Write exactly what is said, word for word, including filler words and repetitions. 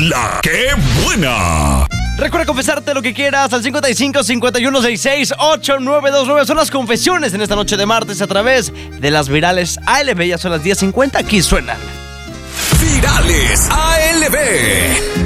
La que buena. Recuerda confesarte lo que quieras al cincuenta y cinco, cincuenta y uno, sesenta y seis, ochenta y nueve veintinueve. Son las confesiones en esta noche de martes a través de las virales A L B. Ya son las diez cincuenta, aquí suenan Virales A L B.